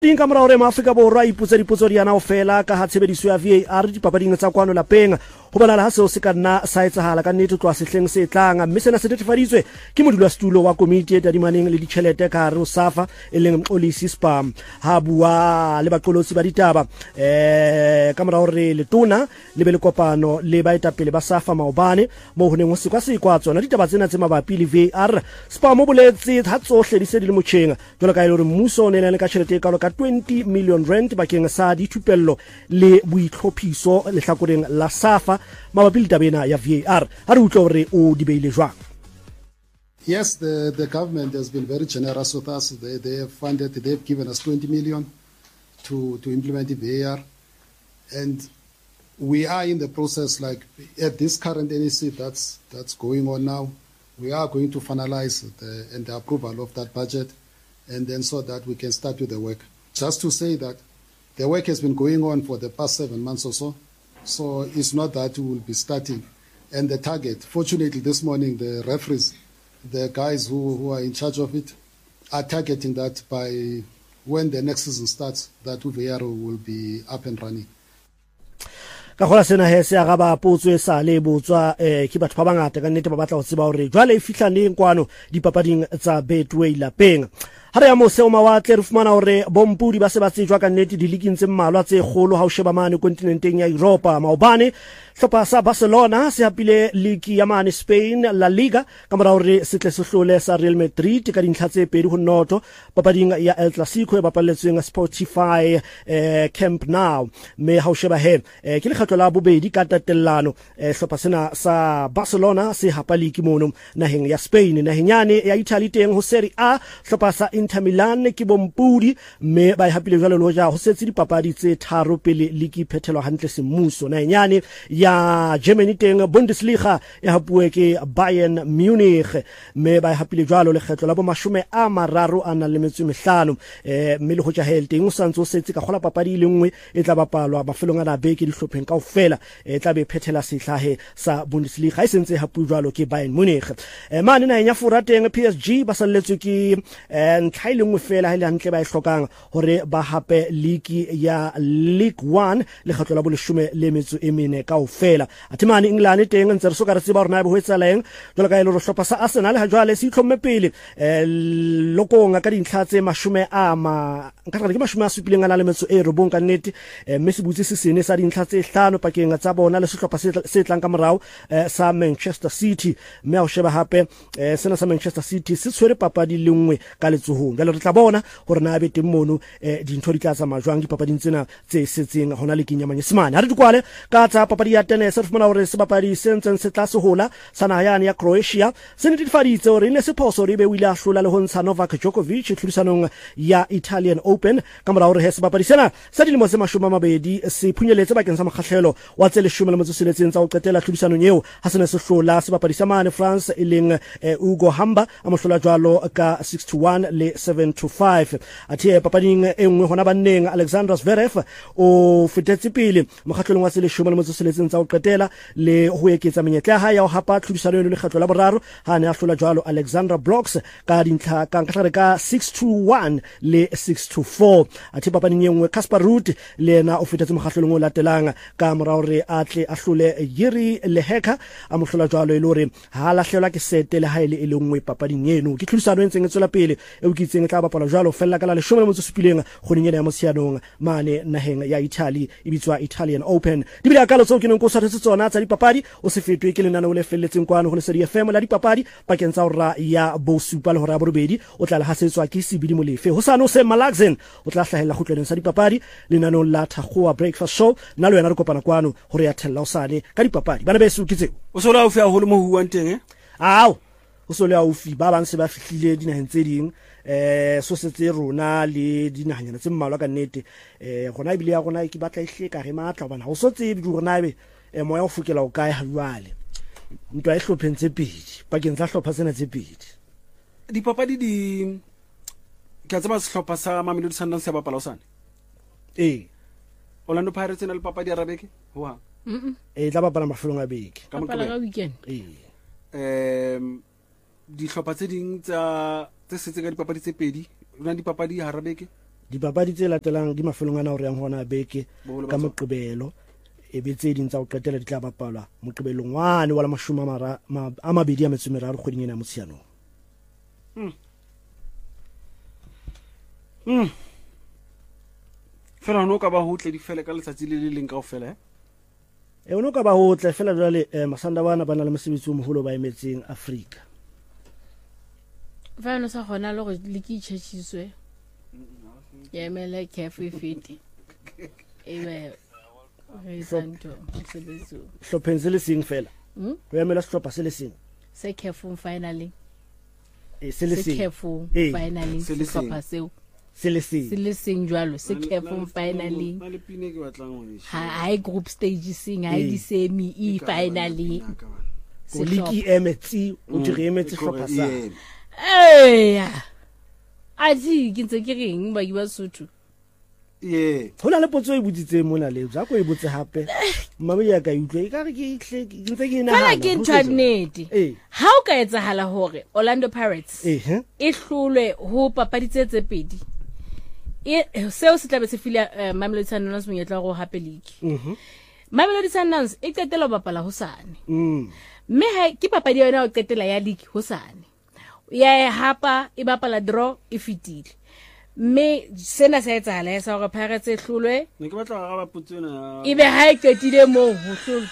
Ding ka mora hore Maafrika Borwa iputsa dipotso di ana ofela ka ha tshebediso ya VAR dipapading tsa kwano lapeng ho bonala ha seo se ka nna sa etsahala ka nnete tloa sehleng se tlang mme sena se netefaditswe ke modulasetulo wa komiti e tadimaneng le ditjhelete ka hare ho SAFA e leng Mxolisi Spam ha bua le baqolotsi ba ditaba ka mora hore letona le be le kopano le baetapele ba SAFA maobane mo ho neng ho sekwa tsona ditaba tsena tse mabapi le VAR. Spam mo boletse ha tsohle di se di le motjheng jwalo ka ile hore mmuso o ne le ka tjhelete ka 20 million rand bakeng sa dithupello le boitlhophiso lehlakoreng la SAFA mabapi le tabena ya VAR. Ha re utlwa hore o di beile jwang. Yes, the government has been very generous with us. They have funded, they've given us 20 million to implement the VAR. And we are in the process, like at this current NEC that's going on now, we are going to finalize the approval of that budget, and then so that we can start with the work. Just to say that the work has been going on for the past 7 months or so. So it's not that we will be starting. And the target, fortunately this morning, the referees, the guys who are in charge of it, are targeting that by when the next season starts, that VAR will be up and running. Ka gola sena he se aga ba potso e sa le botswa ke batho ba bangata ka nnete ba batla go tseba hore jwale e fihlaneng kwano dipapading tsa Betway lapeng. Ha re ya mose o mawatle re fumana hore bompudi ba se ba tsejwa ka nnete di league tse mmalwa tse kgolo ha o sheba mane kontinenteng ya Europa maobane hlopha sa Barcelona se hapile league ya mane Spain La Liga ka mora hore se tle se hlole sa Real Madrid ka dintlha tse 2-0 papading ya El Clasico e bapalletsweng Spotify Camp Nou me ha o sheba he ke le khatlo la bobedi ka tatellano hlopha sena sa Barcelona se hapa league mono naheng ya Spain naheng yane ya Italy teng ho Serie A hlopha sa Inter Milan ke bompudi me ba hapile jwalo lo ja ho setse dipapadi tse tharo pele league phethelwa hantle semmuso na nyane ya Germany teng Bundesliga ya hapuwe ke Bayern Munich me ba hapile jwalo le kgetlo la bo 30 ana le metso mehlano me le ho ja hel teng o santse o setse ka gola papadi le nngwe e tla bapalwa mafelong a beke di hlopheng kaofela e tla be phethela sehlahe sa Bundesliga e sentse hapuwe jwalo ke Bayern Munich mane na nya fura teng PSG ba salletswe ke ntlha ngwe fela ha ile hantle ba e hlokang hore ba hape league ya League 1 le khatlo la bo 14 kaofela athimane England teng ntse re soka re tseba hore na bo hetsaleng jwalo ka ile re hlopha sa Arsenal ha jwale se itlhomme pele lokong ka dintlha tse 70 nka re ke 70 ana le metso e robong ka nnete mme se butse se sene sa dintlha tse 5 pakeng tsa bona le sehlopha se tlang ka morao sa Manchester City mme a o sheba hape sena sa Manchester City se tshwere papadi le nngwe ka letsohong jalo re tla bona hore na be teng mono dintho di tla tsa majwang dipapading tsena tse setseng hona le kinyamanye semane ha re dikwale ka tsa papadi ya tennis re fumana hore se papadi sentseng se tla se hola sana yana ya Croatia se ne ditfaditse hore ne se phoso re be wile a hlola le ho ntsha Novak Djokovic tlhodisanong ya Italian Open ka mora hore he se papadi sena sa dilemo tse 20 se phunyeletse bakeng sa makgahlelo wa tse 16 tsa o qetela tlhodisanong eo ha se ne se hlola se papadi sa mane France e leng Ugo Hamba a mo hlola jwalo ka 6-1 le 7-5 athe papading e nngwe hona banneng Alexander Zverev o fetetse pele mokgahlelong wa tse 16 tsa o qetela le ho eketsa menyetla ha ya ho hapa tlhodisano le kgatlo la boraro ha ne a hlola jwalo Alexander Blocks ka dintlha ka nkahlare ka 6-1 le 6-4 athe papading e nngwe Casper Ruud le ena o fetetse mokgahlelong o latelang ka mora hore a tle a hlole Yuri Lehecka a mo hlola jwalo ile hore ha lahlelwa ke sete le ha ile e nngwe papading eno ke tlhodisano e ntseng e tswela pele e o kitseng tla bapala jwalo fella ka la 17 kgoneng ya mosianong mane naheng ya Italy e bitswa Italian Open di bila ka lotso ke neng go saretse tsona tsa dipapadi o se fetwe ke lenana o le felletseng kwano go le Serie FM la dipapadi pakeng tsa hora ya bo supa le hora ya borobedi o tla la hasetswa ke Sibidi Molefe ho sano se Malaxen o tla hlahella go tleleng sa dipapadi lenanong la Thakgoa Breakfast Show nna le wena re kopana kwano hore ya thella o sane ka dipapadi bana be se ukitse o sola o fia ho le mo huang teng ao o sola o fi ba bang se ba fihlile dinaheng tse ding so setse rona le dinahanyana tse mmalwa ka nnete gona ibile ya gona ke batla ihle ka re matla bana o so tsebe di rona be moya o fukela o kae ha jwale ntwa e hlopheng tse pedi pakeng tsa hlopha sena tse pedi dipapadi di ka tsaba sehlopha sa Mamelodi Sundowns se bapala osane Orlando Pirates na le papadi ya rabeke ho tla bapala mafelong a beke ka weekend dihlopha tse ding tsa tse setse ka dipapadi tse pedi rona dipapadi ha rabeke dipapadi tse latelang di mafelong ana hore yang hona beke Boholo ba ka tsona. Moqebelo e be tse ding tsa ho qetela di tla bapalwa Moqebelong wane wa la 23 kgweding ena ya Motsheanong. Fela no ka ba hotle di fele ka letsatsi le leng kaofela E ono ka ba hotle fela jwale Masanda bana ba na le mosebetsi o moholo ba emetseng Afrika. Fa no sa gona le go le ke itšhetšiswe ya emele cafe fiti ebe re santo mosebetsi Hlopheng se le seng fela o ho emela sehlopha se le seng se cafe finally se le se seng cafe Eh, finally se le se seng. papa seo se le se seng le seng jwalo se cafe finally na le pine ke batlang ho e ha group stage sing ha Eh. di semi e finally o liki emetsi o di re emetse sehlopha sa eya a di ke ntse ke reng ba ke ba Sotho hona le potso e botsitseng mona le ja ko e botse hape mama ya ka utlwe ka re ke ntse ke ina fela ke ntshwanete Eh. ha o ka etsahala hore Orlando Pirates e hlolwe ho papadi tse pedi seo se tlabe se fila Mamelodi Sundowns monyetla go hape league Mamelodi Sundowns e qetela ho bapala hosane mme ha ke papadi yona o qetela ya league hosane ya hapa e bapala draw e fitile mme sena se etsahala ya sa gore Pirates e hlolwe ne ke batla ga ba putsena ebe ha e qetile moo ho hlolwa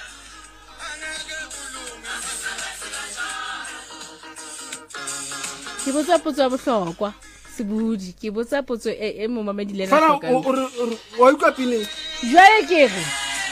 ke botsa potso ya bohlokwa sebudi ke botsa potso e mo mamedi le na fela hlokang wa utlwa pine jwale ke re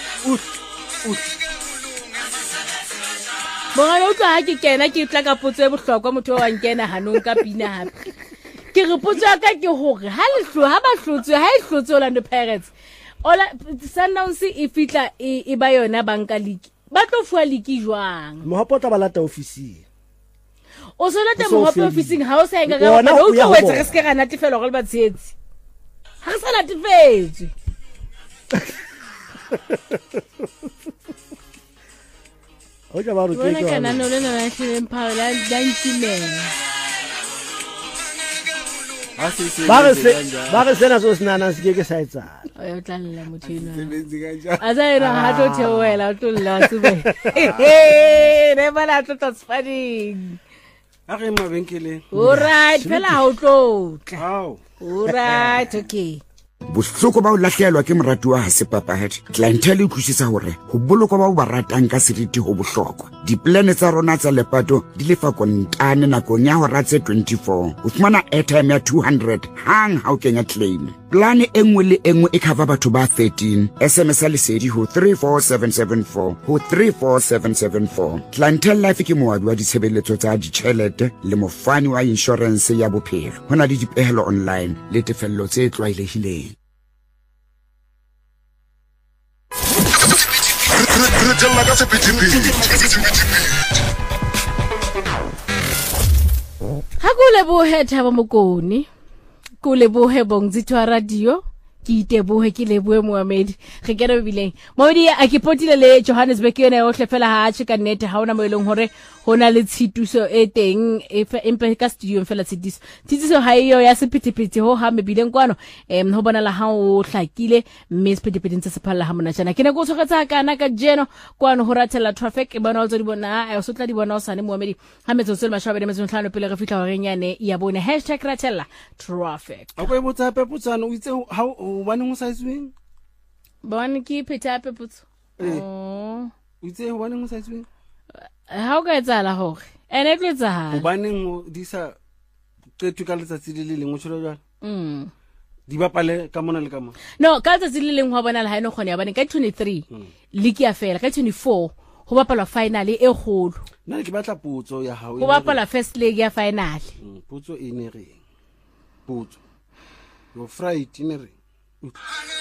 Mongane o tla ha ke kena ke tla ka potso e bohlokwa motho wa nkena hanong ka pina hape ke re potso ya ka ke hore ha ba hlotswe ha e hlotswe Orlando Pirates Sundowns e fitla e ba yona banka league ba tlo fuwa league jwang mohapo tla balata ofising o so lata O so mohapo fedile. ofising ha o sa enka Wona ka o o ya tlo ho wetsa bona. re se ka natefela go le batshetsi ha re sa natefetswe o ja ba re bona ke kana no le na la hleng phao la dankimela ha se ba re sena so senana se ke sa etsana o ya tlalla motho ena sebetsi ka ja aza ena ha tlo theoela o tlo lla sube re bana tlo tsfading ha re mabenkeleng all right phela ha o tlo tla hao all right okay bohloko ba o lahlehelwa ke morati wa Hasepapahadi clientele e utlwisisa hore ho bolokwa ba o ba ratang ka seriti ho bohlokwa diplane tsa rona tsa lepato di lefa kontane nakong ya hora tse 24 o fumana airtime ya 200 hang ha o kenya claim plane e nngwe le e nngwe e cover batho ba 13 SMS ya lesedi ho 34774 ho 34774 clientele life ke moabi wa ditshebeletso tsa ditjhelete le mofani wa insurance ya bophelo hona le dipehelo online le tefello tse tlwaelehileng ha ko lebohe Thabo Mokoni ko lebohe Bongzitho wa radio ke itebohe ke lebohe Mohamedi re kena bibileng Mohamedi a ke potile le Johannesburg yona o hlefela ha tshika nnete ha ona mo eleng hore hona le tshituso e teng empa ka studio fela tshitiso ha iyo ya sephethephethe ho ha mebileng kwano ho bona la ha o hlakile mme sephethephethe ntse se phalla ha mona jana ke ne go tshogetsa kana ka jeno kwano ho ratela traffic e bona o tso di bona a o sotla di bona o sane Mohamedi ha metso tselo mashabe le metso 5 pele re fitla ho renyane ya bone #ratela traffic a go e botsa hape putsana o itse ha o bane mo saitsweng bona ke pheta hape putso o itse o bane mo saitsweng ha o ka etsala hore ene tlo etsahala o baneng o di sa qetwe ka letsatsi le leng o tsholo jwale di bapale ka mona le ka mona no ka letsatsi le leng ho bona la ha eno khona ya bane ka 23 league ya fela ka 24 ho bapalwa final e kgolo nna ke batla potso ya hao ho bapalwa first leg ya final potso e ne reng potso yo Friday ne reng